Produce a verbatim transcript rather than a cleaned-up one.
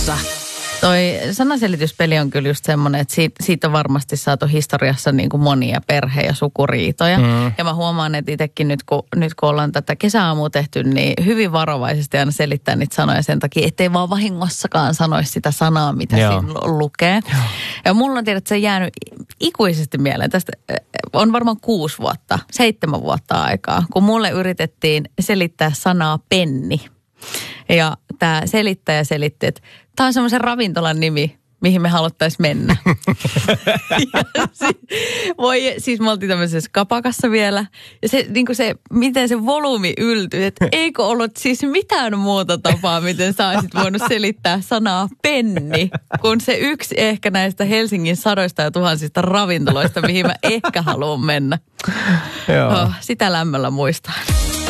Radiossa. Toi sanaselityspeli on kyllä just semmoinen, että siitä, siitä on varmasti saatu historiassa niin kuin monia perhe- ja sukuriitoja. Mm. Ja mä huomaan, että itsekin nyt kun, nyt kun ollaan tätä kesäaamua tehty, niin hyvin varovaisesti aina selittää niitä sanoja sen takia, ettei vaan vahingossakaan sanoisi sitä sanaa, mitä Joo. siinä lukee. Joo. Ja mulla on tiedä, että se on jäänyt ikuisesti mieleen. Tästä on varmaan kuusi vuotta, seitsemän vuotta aikaa, kun mulle yritettiin selittää sanaa penni. Ja tämä selittäjä selitti, että tämä on semmoisen ravintolan nimi, mihin me haluttaisiin mennä. ja siis, voi, siis me oltiin tämmöisessä kapakassa vielä. Ja se, niin kuin se, miten se volyymi yltyi, että eikö ollut siis mitään muuta tapaa, miten sä olisit voinut selittää sanaa penni, kun se yksi ehkä näistä Helsingin sadoista ja tuhansista ravintoloista, mihin mä ehkä haluan mennä. Joo. Oh, sitä lämmöllä muistan.